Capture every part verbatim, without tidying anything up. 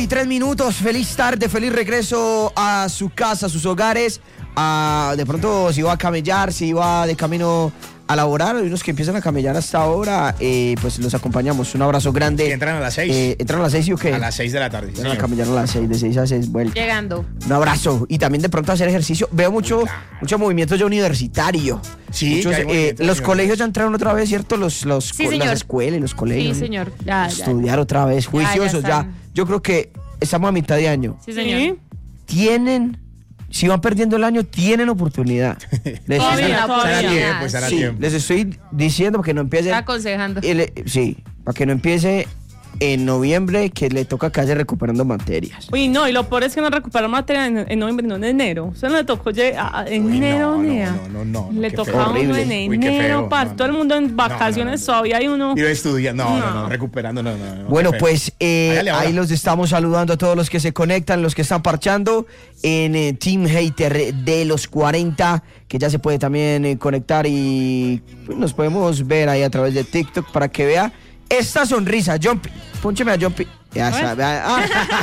veintitrés minutos, feliz tarde, feliz regreso a su casa, a sus hogares. A, de pronto, si va a camellar, si va de camino a laborar, hay unos que empiezan a camellar hasta ahora, eh, pues los acompañamos. Un abrazo grande. ¿Y entran a las seis? Eh, ¿Entran a las seis y o qué? A las seis de la tarde. Van a camellar a las seis, de seis a seis, vuelta. Llegando. Un abrazo. Y también de pronto hacer ejercicio. Veo mucho, Claro. mucho movimiento ya universitario. Sí, Muchos, ya hay eh, movimiento los universitario. colegios ya entraron otra vez, ¿cierto? Los, los, Sí, co- señor. las escuelas y los colegios. Sí, señor. Ya, ya. Estudiar otra vez, juiciosos ya, están. Yo creo que estamos a mitad de año. Sí, señor. Tienen, si van perdiendo el año, tienen oportunidad. Les, Todavía, estoy- todavía. Será tiempo, será sí, tiempo. les estoy diciendo para que no empiece. Está aconsejando. el- sí, para que no empiece en noviembre, que le toca casi recuperando materias. Uy, no, y lo peor es que no recuperó materia en, en noviembre, no en enero. Eso no le tocó llegar en Uy, enero, no, no, nea. no, no, no, no, Le qué tocaba feo. uno en Horrible. Uy, qué enero, feo. para No, todo no. el mundo en no, vacaciones no. todavía hay uno. Y va a estudiar. No, no, no, No. recuperando, no, no. no, Bueno, qué feo. pues eh, Hágale ahora. ahí los estamos saludando a todos los que se conectan, los que están parchando en eh, Team Hater de los cuarenta, que ya se puede también eh, conectar y pues, nos podemos ver ahí a través de TikTok para que vea esta sonrisa. Jumpy, póncheme a Jumpy. Ya sabe, ah,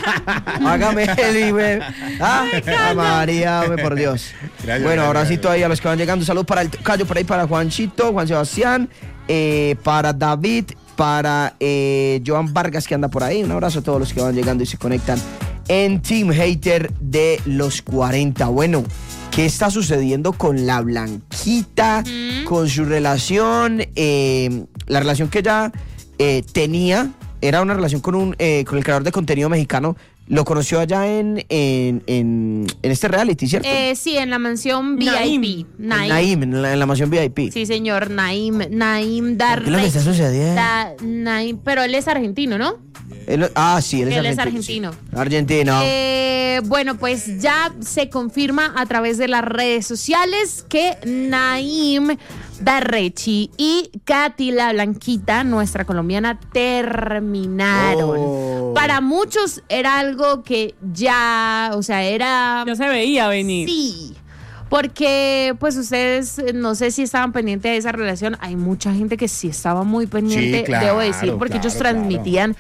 hágame el güey. Ah, ah, María, hombre, por Dios. Gracias, Bueno, gracias, ahora sí gracias. todavía los que van llegando. Saludos para el Cayo, por ahí para Juanchito, Juan Sebastián, eh, para David, para eh, Joan Vargas que anda por ahí. Un abrazo a todos los que van llegando y se conectan en Team Hater de los cuarenta. Bueno, ¿qué está sucediendo con la Blanquita, con su relación? Eh, la relación que ella eh, tenía era una relación con un eh, con el creador de contenido mexicano. Lo conoció allá en, en, en, en este reality, ¿cierto? Eh, sí, en la mansión V I P. En Naim. Naim, en la, en la mansión V I P. Sí, señor, Naim. Naim ¿Qué es lo que Darre. está sucediendo? Da- Naim, pero él es argentino, ¿no? Él- ah, sí, él es Él es argentino. argentino. sí. Argentino. Eh, bueno, pues ya se confirma a través de las redes sociales que Naim Darrechi y Katy la Blanquita, nuestra colombiana, terminaron. Oh. Para muchos era algo que ya, o sea, era... Ya se veía venir. Sí, porque pues ustedes, eh, no sé si estaban pendientes de esa relación, hay mucha gente que sí estaba muy pendiente, Sí, claro, debo decir, porque claro, ellos transmitían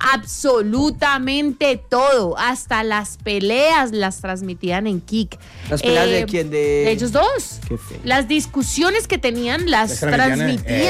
absolutamente todo, hasta las peleas las transmitían en Kik. ¿Las peleas de quién? De- De ellos dos. Qué feo. Las discusiones que tenían las Las transmitían en- transmitían.